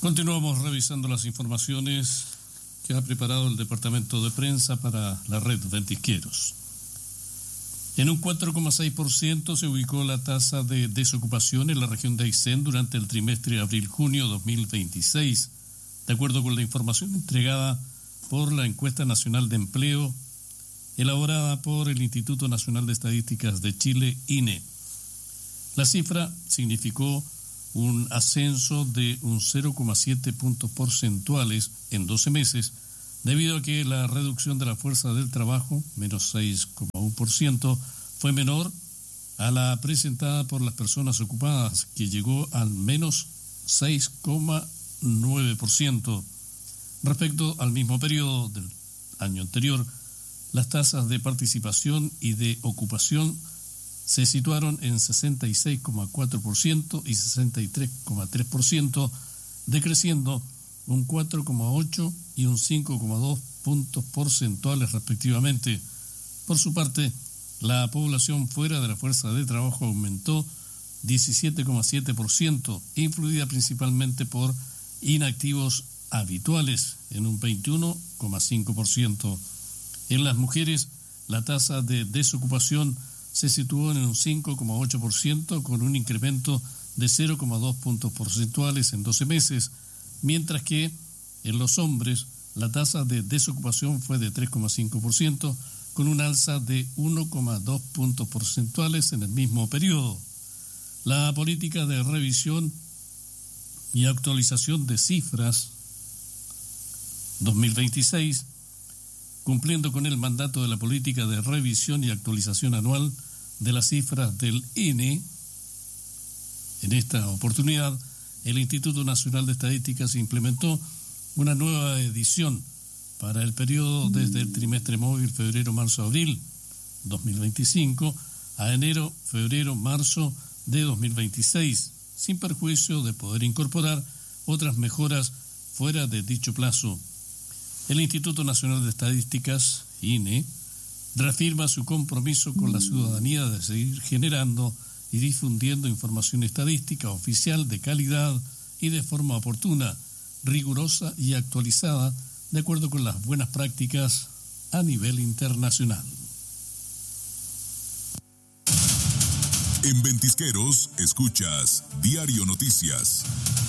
Continuamos revisando las informaciones que ha preparado el Departamento de Prensa para la red Ventisqueros. En un 4,6% se ubicó la tasa de desocupación en la región de Aysén durante el trimestre abril-junio 2026, de acuerdo con la información entregada por la Encuesta Nacional de Empleo, elaborada por el Instituto Nacional de Estadísticas de Chile, INE. La cifra significó un ascenso de un 0,7 puntos porcentuales en 12 meses, debido a que la reducción de la fuerza del trabajo, menos 6,1%, fue menor a la presentada por las personas ocupadas, que llegó al menos 6,9%. Respecto al mismo periodo del año anterior, las tasas de participación y de ocupación se situaron en 66,4% y 63,3%, decreciendo un 4,8 y un 5,2 puntos porcentuales respectivamente. Por su parte, la población fuera de la fuerza de trabajo aumentó 17,7%, influida principalmente por inactivos habituales en un 21,5%. En las mujeres, la tasa de desocupación se situó en un 5,8%, con un incremento de 0,2 puntos porcentuales en 12 meses, mientras que en los hombres la tasa de desocupación fue de 3,5%, con un alza de 1,2 puntos porcentuales en el mismo periodo. La política de revisión y actualización de cifras 2026, cumpliendo con el mandato de la política de revisión y actualización anual de las cifras del INE. En esta oportunidad, el Instituto Nacional de Estadísticas implementó una nueva edición para el periodo desde el trimestre móvil febrero-marzo-abril 2025 a enero-febrero-marzo de 2026, sin perjuicio de poder incorporar otras mejoras fuera de dicho plazo. El Instituto Nacional de Estadísticas, INE, reafirma su compromiso con la ciudadanía de seguir generando y difundiendo información estadística oficial de calidad y de forma oportuna, rigurosa y actualizada, de acuerdo con las buenas prácticas a nivel internacional. En Ventisqueros, escuchas Diario Noticias.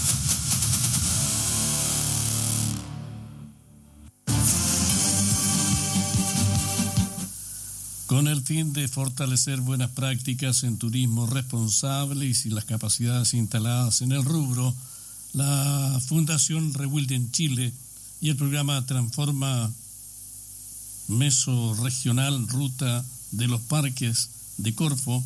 Con el fin de fortalecer buenas prácticas en turismo responsable y sin las capacidades instaladas en el rubro, la Fundación Rewilding Chile y el programa Transforma Mesorregional Ruta de los Parques de Corfo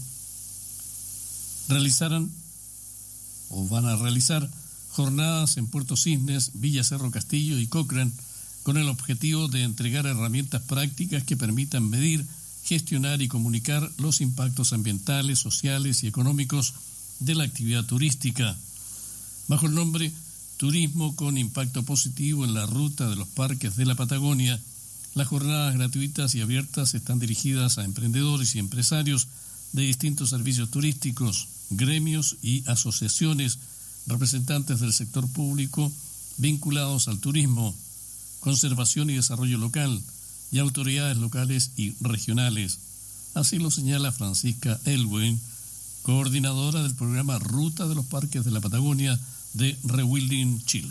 van a realizar jornadas en Puerto Cisnes, Villa Cerro Castillo y Cochrane, con el objetivo de entregar herramientas prácticas que permitan medir, gestionar y comunicar los impactos ambientales, sociales y económicos de la actividad turística. Bajo el nombre Turismo con Impacto Positivo en la Ruta de los Parques de la Patagonia, las jornadas gratuitas y abiertas están dirigidas a emprendedores y empresarios de distintos servicios turísticos, gremios y asociaciones, representantes del sector público vinculados al turismo, conservación y desarrollo local, y autoridades locales y regionales. Así lo señala Francisca Elwin, coordinadora del programa Ruta de los Parques de la Patagonia de Rewilding Chile.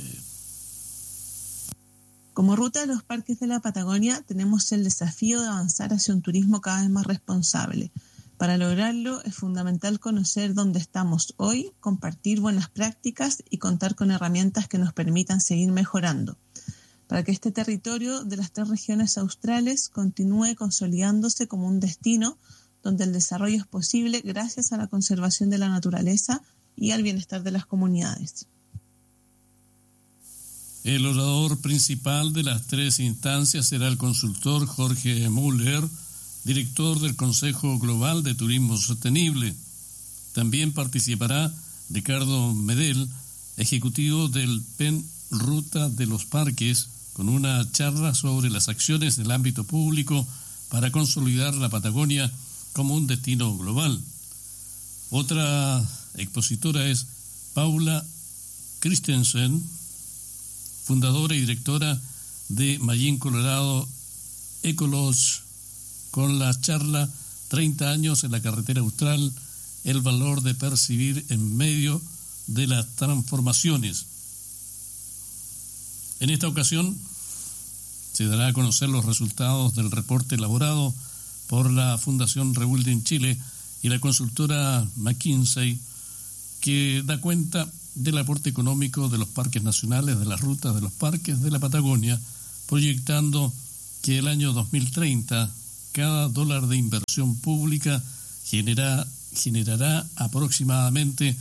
Como Ruta de los Parques de la Patagonia tenemos el desafío de avanzar hacia un turismo cada vez más responsable. Para lograrlo es fundamental conocer dónde estamos hoy, compartir buenas prácticas y contar con herramientas que nos permitan seguir mejorando, para que este territorio de las 3 regiones australes continúe consolidándose como un destino donde el desarrollo es posible gracias a la conservación de la naturaleza y al bienestar de las comunidades. El orador principal de las 3 instancias será el consultor Jorge Müller, director del Consejo Global de Turismo Sostenible. También participará Ricardo Medel, ejecutivo del PEN Ruta de los Parques, con una charla sobre las acciones del ámbito público para consolidar la Patagonia como un destino global. Otra expositora es Paula Christensen, fundadora y directora de Mallín Colorado Ecolodge, con la charla 30 años en la carretera austral, el valor de percibir en medio de las transformaciones. En esta ocasión se dará a conocer los resultados del reporte elaborado por la Fundación Rebuilding Chile y la consultora McKinsey, que da cuenta del aporte económico de los parques nacionales, de las rutas de los parques de la Patagonia, proyectando que el año 2030 cada dólar de inversión pública generará aproximadamente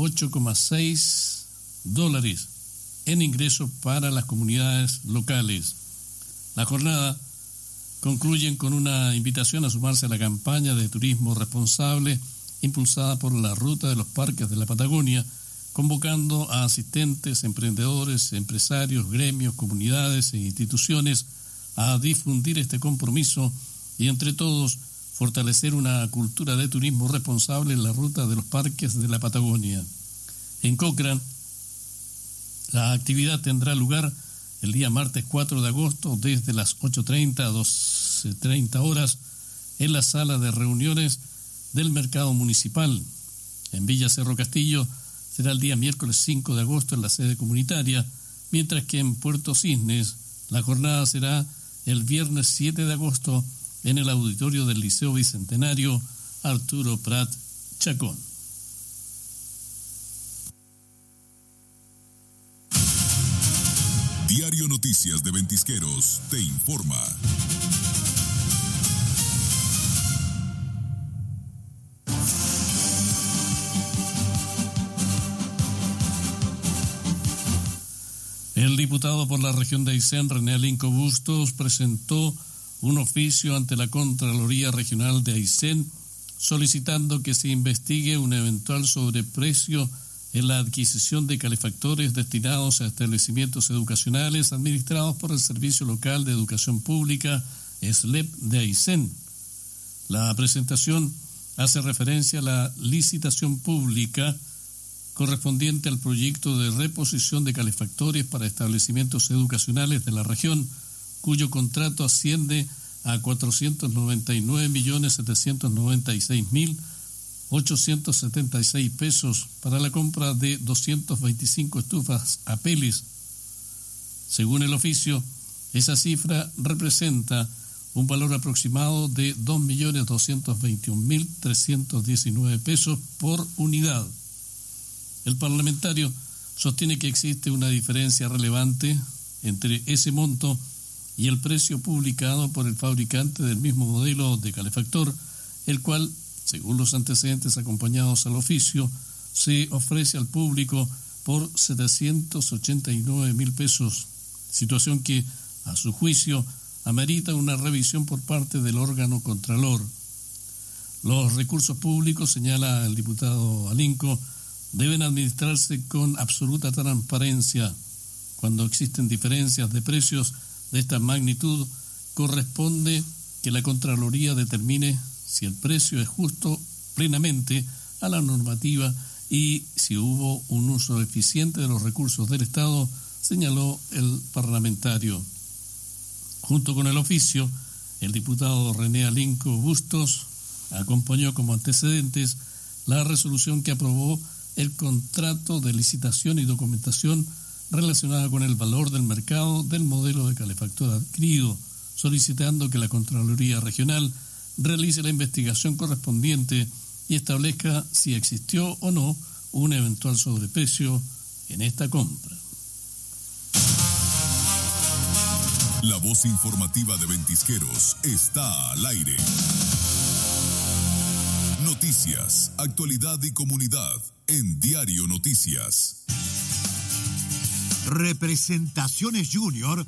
$8,6 en ingresos para las comunidades locales. La jornada concluyen con una invitación a sumarse a la campaña de turismo responsable impulsada por la Ruta de los Parques de la Patagonia, convocando a asistentes, emprendedores, empresarios, gremios, comunidades e instituciones a difundir este compromiso y entre todos fortalecer una cultura de turismo responsable en la Ruta de los Parques de la Patagonia. En Cochrane, la actividad tendrá lugar el día martes 4 de agosto desde las 8:30 a 12:30 horas en la sala de reuniones del Mercado Municipal. En Villa Cerro Castillo será el día miércoles 5 de agosto en la sede comunitaria, mientras que en Puerto Cisnes la jornada será el viernes 7 de agosto en el auditorio del Liceo Bicentenario Arturo Prat Chacón. Diario Noticias de Ventisqueros te informa. El diputado por la región de Aysén, René Alinco Bustos, presentó un oficio ante la Contraloría Regional de Aysén solicitando que se investigue un eventual sobreprecio en la adquisición de calefactores destinados a establecimientos educacionales administrados por el Servicio Local de Educación Pública, SLEP, de Aysén. La presentación hace referencia a la licitación pública correspondiente al proyecto de reposición de calefactores para establecimientos educacionales de la región, cuyo contrato asciende a 499.796.876 pesos para la compra de 225 estufas a pelis. Según el oficio, esa cifra representa un valor aproximado de 2.221.319 pesos por unidad. El parlamentario sostiene que existe una diferencia relevante entre ese monto y el precio publicado por el fabricante del mismo modelo de calefactor, el cual, según los antecedentes acompañados al oficio, se ofrece al público por 789.000 pesos, situación que, a su juicio, amerita una revisión por parte del órgano contralor. Los recursos públicos, señala el diputado Alinco, deben administrarse con absoluta transparencia. Cuando existen diferencias de precios de esta magnitud, corresponde que la Contraloría determine si el precio es justo plenamente a la normativa y si hubo un uso eficiente de los recursos del Estado, señaló el parlamentario. Junto con el oficio, el diputado René Alinco Bustos acompañó como antecedentes la resolución que aprobó el contrato de licitación y documentación relacionada con el valor del mercado del modelo de calefactor adquirido, solicitando que la Contraloría Regional realice la investigación correspondiente y establezca si existió o no un eventual sobreprecio en esta compra. La voz informativa de Ventisqueros está al aire. Noticias, actualidad y comunidad en Diario Noticias. Representaciones Junior.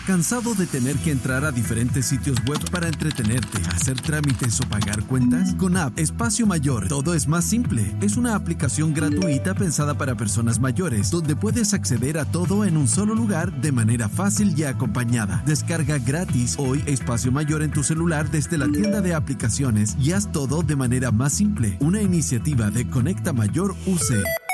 ¿Cansado de tener que entrar a diferentes sitios web para entretenerte, hacer trámites o pagar cuentas? Con App Espacio Mayor todo es más simple. Es una aplicación gratuita pensada para personas mayores, donde puedes acceder a todo en un solo lugar de manera fácil y acompañada. Descarga gratis hoy Espacio Mayor en tu celular desde la tienda de aplicaciones y haz todo de manera más simple. Una iniciativa de Conecta Mayor UC.